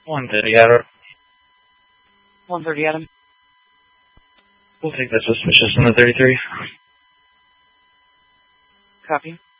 130 Adam. 130 Adam. We'll take that suspicious on the 33. Copy.